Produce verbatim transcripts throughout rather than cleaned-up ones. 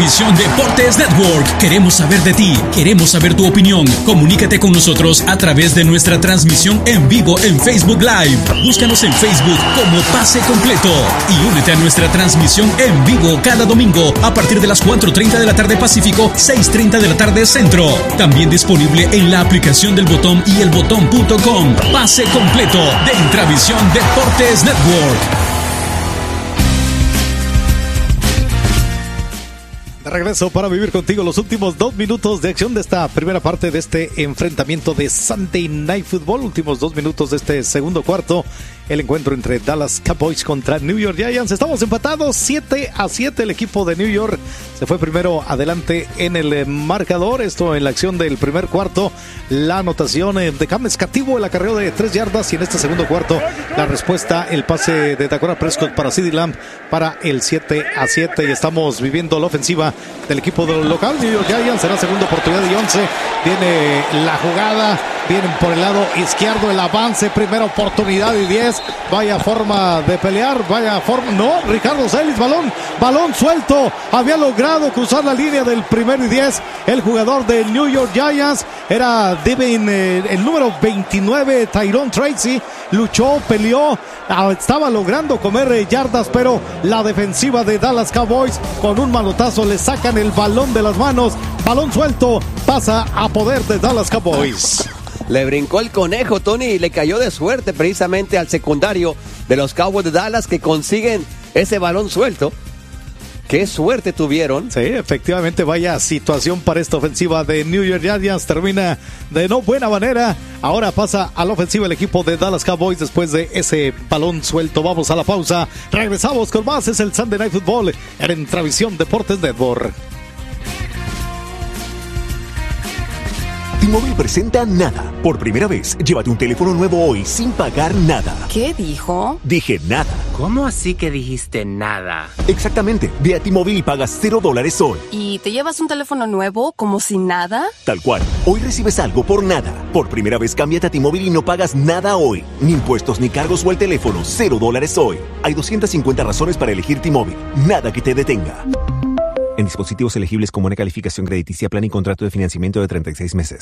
Entravisión Deportes Network. Queremos saber de ti, queremos saber tu opinión. Comunícate con nosotros a través de nuestra transmisión en vivo en Facebook Live. Búscanos en Facebook como Pase Completo y únete a nuestra transmisión en vivo cada domingo a partir de las cuatro treinta de la tarde Pacífico, seis treinta de la tarde Centro. También disponible en la aplicación del Botón y el botón punto com. Pase Completo de Entravisión Deportes Network. De regreso para vivir contigo los últimos dos minutos de acción de esta primera parte de este enfrentamiento de Sunday Night Football. Últimos dos minutos de este segundo cuarto. El encuentro entre Dallas Cowboys contra New York Giants. Estamos empatados siete a siete. El equipo de New York se fue primero adelante en el marcador. Esto en la acción del primer cuarto. La anotación de James Cativo, el acarreo de tres yardas. Y en este segundo cuarto, la respuesta, el pase de Dakota Prescott para CeeDee Lamb para el siete a siete. Y estamos viviendo la ofensiva del equipo del local. New York Giants será segunda oportunidad y once. Viene la jugada. Vienen por el lado izquierdo el avance. Primera oportunidad y diez. Vaya forma de pelear, vaya forma. No, Ricardo Celis, balón, balón suelto. Había logrado cruzar la línea del primero y diez. El jugador de New York Giants era Devin, eh, el número veintinueve, Tyrone Tracy. Luchó, peleó, estaba logrando comer eh, yardas, pero la defensiva de Dallas Cowboys con un manotazo le sacan el balón de las manos. Balón suelto, pasa a poder de Dallas Cowboys. Le brincó el conejo, Tony, y le cayó de suerte precisamente al secundario de los Cowboys de Dallas que consiguen ese balón suelto. ¡Qué suerte tuvieron! Sí, efectivamente, vaya situación para esta ofensiva de New York Giants. Termina de no buena manera. Ahora pasa a la ofensiva el equipo de Dallas Cowboys después de ese balón suelto. Vamos a la pausa. Regresamos con más. Es el Sunday Night Football en Entravisión Deportes Network. T-Mobile presenta Nada. Por primera vez, llévate un teléfono nuevo hoy sin pagar nada. ¿Qué dijo? Dije nada. ¿Cómo así que dijiste nada? Exactamente. Ve a T-Mobile y pagas cero dólares hoy. ¿Y te llevas un teléfono nuevo como si nada? Tal cual. Hoy recibes algo por nada. Por primera vez, cámbiate a T-Mobile y no pagas nada hoy. Ni impuestos, ni cargos o el teléfono. Cero dólares hoy. Hay doscientas cincuenta razones para elegir T-Mobile. Nada que te detenga. En dispositivos elegibles con buena calificación crediticia, plan y contrato de financiamiento de treinta y seis meses.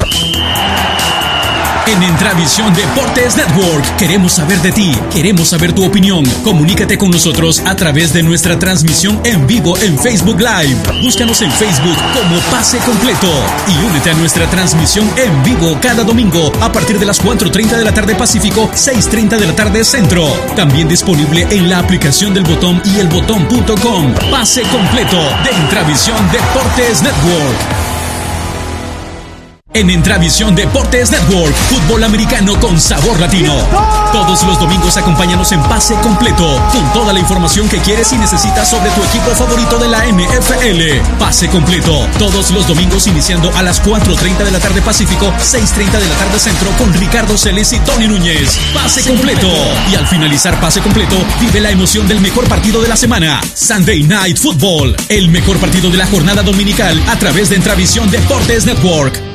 En Entravisión Deportes Network queremos saber de ti, queremos saber tu opinión. Comunícate con nosotros a través de nuestra transmisión en vivo en Facebook Live. Búscanos en Facebook como Pase Completo y únete a nuestra transmisión en vivo cada domingo a partir de las cuatro treinta de la tarde Pacífico, seis treinta de la tarde Centro. También disponible en la aplicación del Botón y el botón punto com. Pase Completo de Entravisión Deportes Network. En Entravisión Deportes Network, fútbol americano con sabor latino. Todos los domingos acompáñanos en Pase Completo, con toda la información que quieres y necesitas sobre tu equipo favorito de la N F L. Pase Completo, todos los domingos iniciando a las cuatro treinta de la tarde Pacífico, seis treinta de la tarde Centro, con Ricardo Celis y Tony Núñez. Pase Completo. Y al finalizar Pase Completo, vive la emoción del mejor partido de la semana. Sunday Night Football, el mejor partido de la jornada dominical a través de Entravisión Deportes Network.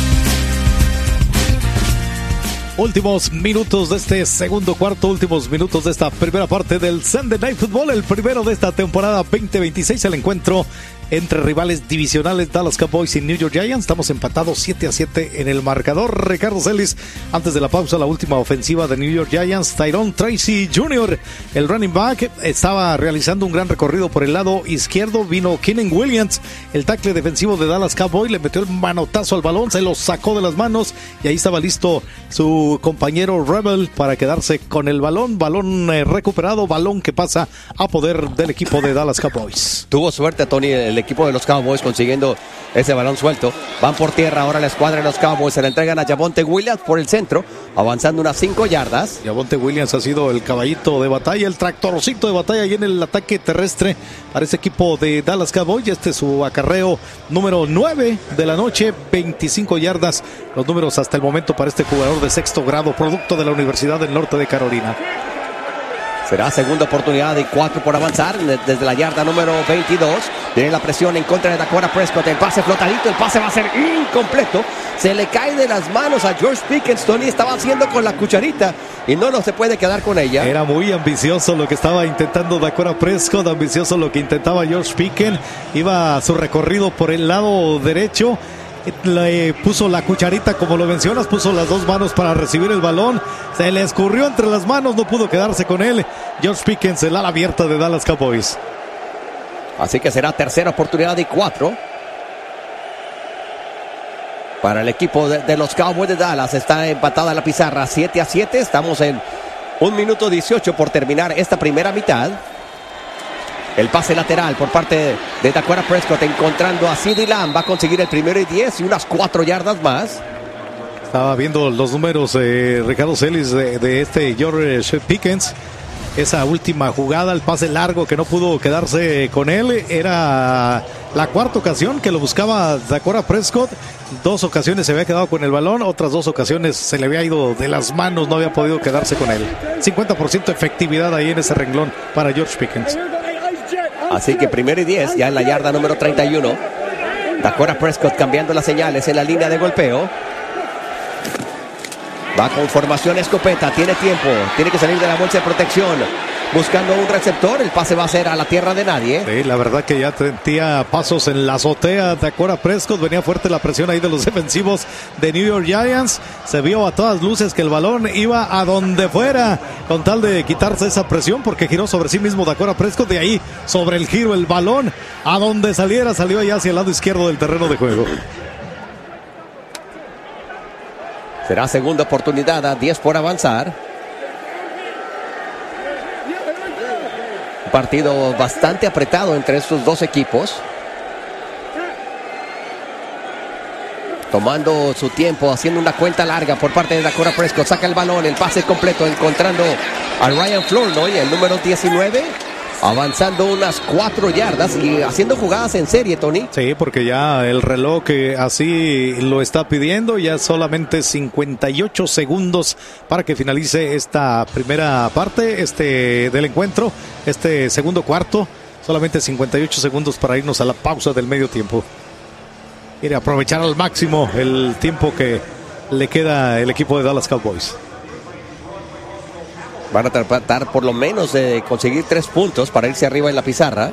Últimos minutos de este segundo cuarto, últimos minutos de esta primera parte del Sunday Night Football, el primero de esta temporada veinte veintiséis, el encuentro entre rivales divisionales Dallas Cowboys y New York Giants. Estamos empatados siete a siete en el marcador. Ricardo Celis, antes de la pausa, la última ofensiva de New York Giants. Tyrone Tracy junior, el running back, estaba realizando un gran recorrido por el lado izquierdo. Vino Keenan Williams, el tackle defensivo de Dallas Cowboys, le metió el manotazo al balón, se lo sacó de las manos y ahí estaba listo su compañero Rebel para quedarse con el balón. Balón eh, recuperado, balón que pasa a poder del equipo de Dallas Cowboys. Tuvo suerte, Tony, el equipo de los Cowboys consiguiendo ese balón suelto. Van por tierra ahora la escuadra de los Cowboys. Se la entregan a Javonte Williams por el centro, avanzando unas cinco yardas. Javonte Williams ha sido el caballito de batalla, el tractorcito de batalla ahí en el ataque terrestre para ese equipo de Dallas Cowboys. Este es su acarreo número nueve de la noche, veinticinco yardas. Los números hasta el momento para este jugador de sexto grado, producto de la Universidad del Norte de Carolina. Será segunda oportunidad y cuatro por avanzar desde la yarda número veintidós. Tiene la presión en contra de Dakota Prescott. El pase flotadito, el pase va a ser incompleto. Se le cae de las manos a George Pickens. Tony estaba haciendo con la cucharita y no, no se puede quedar con ella. Era muy ambicioso lo que estaba intentando Dakota Prescott, ambicioso lo que intentaba George Pickens. Iba a su recorrido por el lado derecho. Le puso la cucharita, como lo mencionas, puso las dos manos para recibir el balón. Se le escurrió entre las manos, no pudo quedarse con él. George Pickens, el ala abierta de Dallas Cowboys. Así que será tercera oportunidad y cuatro para el equipo de, de los Cowboys de Dallas. Está empatada la pizarra siete a siete. Estamos en un minuto dieciocho por terminar esta primera mitad. El pase lateral por parte de Dakota Prescott encontrando a CeeDee Lamb. Va a conseguir el primero y diez y unas cuatro yardas más. Estaba viendo los números, eh, Ricardo Celis, de, de este George Pickens. Esa última jugada, el pase largo que no pudo quedarse con él, era la cuarta ocasión que lo buscaba Dakota Prescott. Dos ocasiones se había quedado con el balón, otras dos ocasiones se le había ido de las manos, no había podido quedarse con él. cincuenta por ciento efectividad ahí en ese renglón para George Pickens. Así que primero y diez, ya en la yarda número treinta y uno. Dakota Prescott cambiando las señales en la línea de golpeo. Va con formación escopeta, tiene tiempo, tiene que salir de la bolsa de protección. Buscando un receptor, el pase va a ser a la tierra de nadie. Sí, la verdad que ya sentía pasos en la azotea Dakota Prescott. Venía fuerte la presión ahí de los defensivos de New York Giants. Se vio a todas luces que el balón iba a donde fuera con tal de quitarse esa presión, porque giró sobre sí mismo Dakota Prescott. De ahí, sobre el giro, el balón a donde saliera, salió allá hacia el lado izquierdo del terreno de juego. Será segunda oportunidad a diez por avanzar. Un partido bastante apretado entre estos dos equipos. Tomando su tiempo, haciendo una cuenta larga por parte de Dakota Prescott. Saca el balón, el pase completo, encontrando a Ryan Flournoy, el número diecinueve. Avanzando unas cuatro yardas y haciendo jugadas en serie, Tony. Sí, porque ya el reloj que así lo está pidiendo, ya solamente cincuenta y ocho segundos para que finalice esta primera parte este del encuentro, este segundo cuarto. Solamente cincuenta y ocho segundos para irnos a la pausa del medio tiempo. Quiere aprovechar al máximo el tiempo que le queda el equipo de Dallas Cowboys. Van a tratar por lo menos de conseguir tres puntos para irse arriba en la pizarra.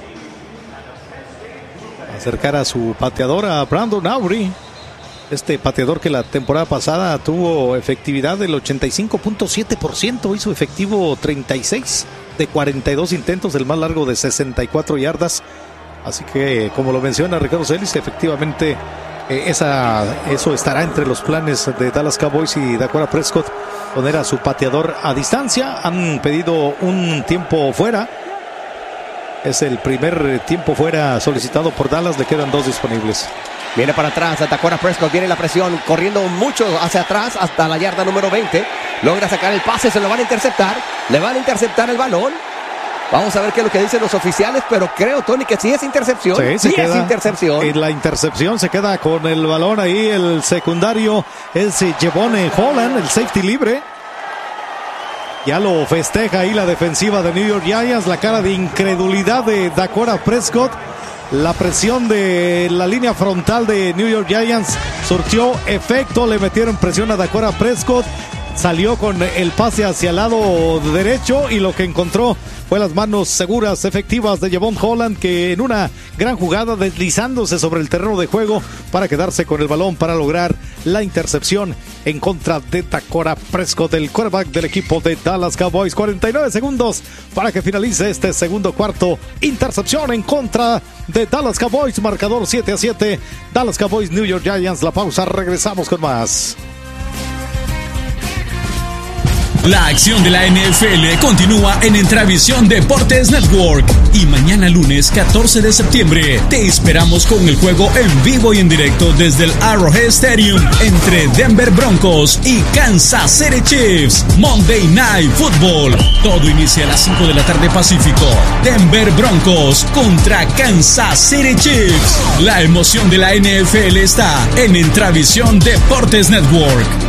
Acercar a su pateador, a Brandon Aubrey. Este pateador que la temporada pasada tuvo efectividad del ochenta y cinco punto siete por ciento. Hizo efectivo treinta y seis de cuarenta y dos intentos, el más largo de sesenta y cuatro yardas. Así que, como lo menciona Ricardo Celis, efectivamente eh, esa, eso estará entre los planes de Dallas Cowboys y Dakota Prescott. Poner a su pateador a distancia. Han pedido un tiempo fuera. Es el primer tiempo fuera solicitado por Dallas. Le quedan dos disponibles. Viene para atrás, Dakota Prescott, viene la presión, corriendo mucho hacia atrás hasta la yarda número veinte. Logra sacar el pase, se lo van a interceptar. Le van a interceptar el balón. Vamos a ver qué es lo que dicen los oficiales, pero creo, Tony, que sí es intercepción. Sí, sí queda, es intercepción. Y la intercepción se queda con el balón ahí. El secundario es Javon Holland, el safety libre. Ya lo festeja ahí la defensiva de New York Giants. La cara de incredulidad de Dakota Prescott. La presión de la línea frontal de New York Giants surtió efecto. Le metieron presión a Dakota Prescott. Salió con el pase hacia el lado derecho y lo que encontró fue las manos seguras, efectivas de Javon Holland, que en una gran jugada deslizándose sobre el terreno de juego para quedarse con el balón para lograr la intercepción en contra de Dakota Prescott, el quarterback del equipo de Dallas Cowboys. cuarenta y nueve segundos para que finalice este segundo cuarto. Intercepción en contra de Dallas Cowboys, marcador siete a siete. Dallas Cowboys, New York Giants. La pausa, regresamos con más. La acción de la N F L continúa en Entravisión Deportes Network y mañana lunes catorce de septiembre te esperamos con el juego en vivo y en directo desde el Arrowhead Stadium entre Denver Broncos y Kansas City Chiefs. Monday Night Football. Todo inicia a las cinco de la tarde Pacífico. Denver Broncos contra Kansas City Chiefs. La emoción de la N F L está en Entravisión Deportes Network.